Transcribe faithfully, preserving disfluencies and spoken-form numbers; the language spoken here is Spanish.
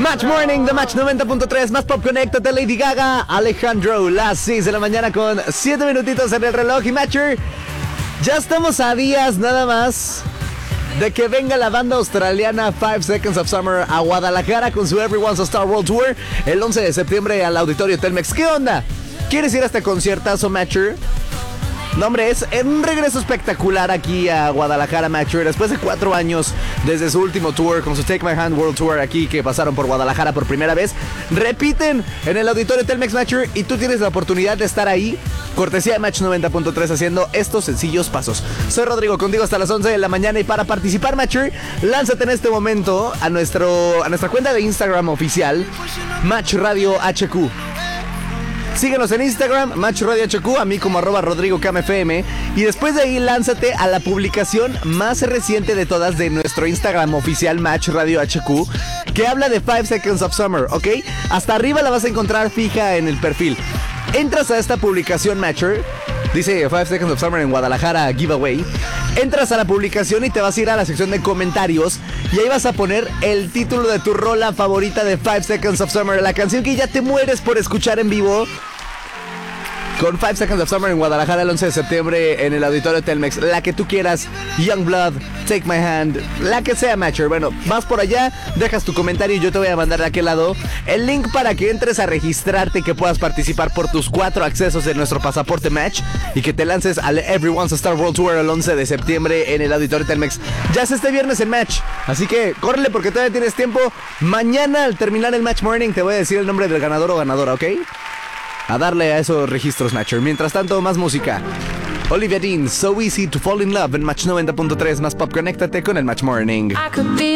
Match Morning de Match noventa punto tres, más pop, conéctate, Lady Gaga, Alejandro, las seis de la mañana con siete minutitos en el reloj. Y Matcher, ya estamos a días nada más de que venga la banda australiana Five Seconds of Summer a Guadalajara con su Everyone's a Star World Tour el once de septiembre al Auditorio Telmex. ¿Qué onda? ¿Quieres ir a este conciertazo, Matcher? No, hombre, es un regreso espectacular aquí a Guadalajara, Matcher. Después de cuatro años desde su último tour con su Take My Hand World Tour aquí, que pasaron por Guadalajara por primera vez, repiten en el Auditorio Telmex, Matcher, y tú tienes la oportunidad de estar ahí, cortesía de Match noventa punto tres, haciendo estos sencillos pasos. Soy Rodrigo, contigo hasta las once de la mañana, y para participar, Matcher, lánzate en este momento a, nuestro, a nuestra cuenta de Instagram oficial, Match Radio H Q. Síguenos en Instagram, Match Radio H Q, a mí como arroba Rodrigo K M F M. Y después de ahí lánzate a la publicación más reciente de todas de nuestro Instagram oficial, Match Radio H Q, que habla de Five Seconds of Summer, ¿ok? Hasta arriba la vas a encontrar fija en el perfil. Entras a esta publicación, Matcher, dice Five Seconds of Summer en Guadalajara Giveaway. Entras a la publicación y te vas a ir a la sección de comentarios, y ahí vas a poner el título de tu rola favorita de Five Seconds of Summer, la canción que ya te mueres por escuchar en vivo con Five Seconds of Summer en Guadalajara el once de septiembre en el Auditorio Telmex. La que tú quieras, Youngblood, Take My Hand, la que sea, Matcher. Bueno, vas por allá, dejas tu comentario y yo te voy a mandar de aquel lado el link para que entres a registrarte y que puedas participar por tus cuatro accesos de nuestro pasaporte Match, y que te lances al Everyone's a Star World Tour el once de septiembre en el Auditorio Telmex. Ya es este viernes en Match, así que córrele porque todavía tienes tiempo. Mañana al terminar el Match Morning te voy a decir el nombre del ganador o ganadora, ¿ok? A darle a esos registros, Matcher. Mientras tanto, más música. Olivia Dean, So Easy to Fall in Love en Match noventa punto tres, más pop, conéctate con el Match Morning.